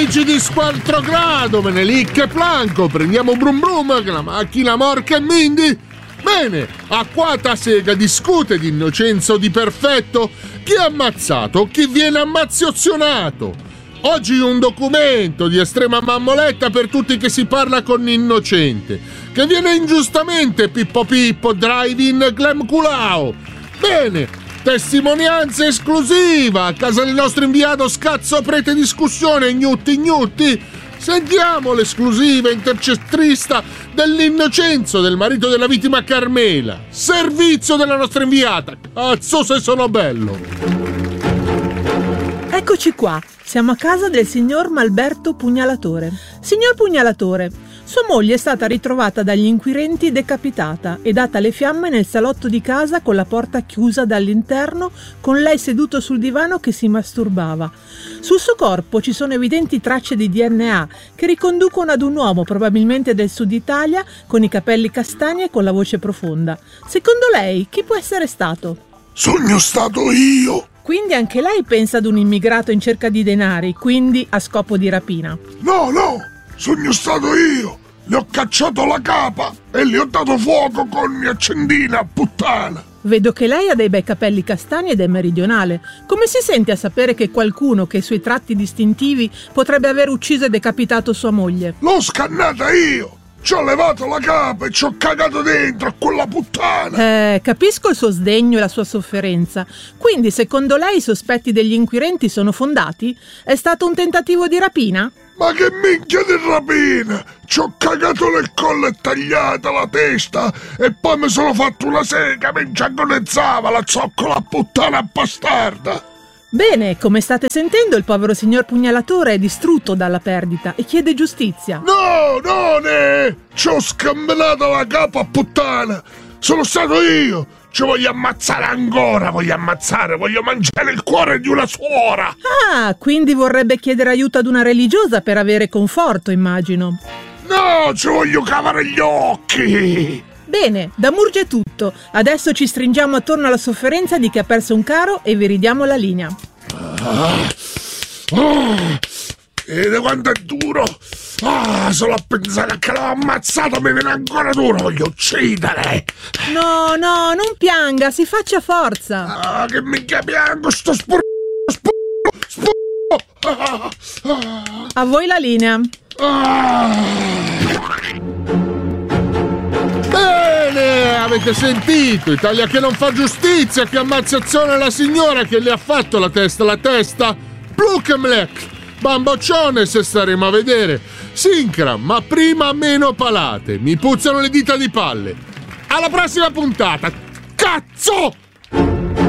Amici di Squarto Grado, Menelik e Planco, prendiamo Brum Brum che la macchina morca e Mindy. Bene, a quata sega discute di innocenza o di perfetto, chi è ammazzato, chi viene ammaziozionato. Oggi un documento di estrema mammoletta per tutti che si parla con innocente, che viene ingiustamente Pippo Pippo, drive-in glam culao. Bene, testimonianza esclusiva a casa del nostro inviato scazzo prete discussione gnutti. Sentiamo l'esclusiva intercettrista dell'innocenzo del marito della vittima Carmela. Servizio della nostra inviata. Cazzo se sono bello. Eccoci qua, siamo a casa del signor Malberto Pugnalatore. Signor Pugnalatore, sua moglie è stata ritrovata dagli inquirenti decapitata e data alle fiamme nel salotto di casa con la porta chiusa dall'interno, con lei seduto sul divano che si masturbava. Sul suo corpo ci sono evidenti tracce di DNA che riconducono ad un uomo probabilmente del sud Italia con i capelli castani e con la voce profonda. Secondo lei chi può essere stato? Sono stato io! Quindi anche lei pensa ad un immigrato in cerca di denari, quindi a scopo di rapina? No, sono stato io! Le ho cacciato la capa e le ho dato fuoco con mia accendina, puttana! Vedo che lei ha dei bei capelli castani ed è meridionale. Come si sente a sapere che qualcuno che i suoi tratti distintivi potrebbe aver ucciso e decapitato sua moglie? L'ho scannata io! Ci ho levato la capa e ci ho cagato dentro a quella puttana! Capisco il suo sdegno e la sua sofferenza. Quindi, secondo lei, i sospetti degli inquirenti sono fondati? È stato un tentativo di rapina? Ma che minchia di rapina! Ci ho cagato nel collo e tagliata la testa e poi mi sono fatto una sega mentre agonizzava la zoccola puttana bastarda! Bene, come state sentendo, il povero signor Pugnalatore è distrutto dalla perdita e chiede giustizia. No, ci ho scambiato la capa puttana! Sono stato io! Ci voglio ammazzare ancora, voglio mangiare il cuore di una suora! Ah, quindi vorrebbe chiedere aiuto ad una religiosa per avere conforto, immagino. No, ci voglio cavare gli occhi! Bene, da Murgia è tutto. Adesso ci stringiamo attorno alla sofferenza di chi ha perso un caro e vi ridiamo la linea. Vede quanto è duro! Solo a pensare che l'ho ammazzato mi viene ancora duro, voglio uccidere! No, non pianga, si faccia forza! Che minchia piango, sto A voi la linea. Bene, avete sentito? Italia che non fa giustizia, che ammazzazione la signora che le ha fatto la testa. Plukemlek, bamboccione se staremo a vedere. Sincra, ma prima meno palate, mi puzzano le dita di palle. Alla prossima puntata, cazzo!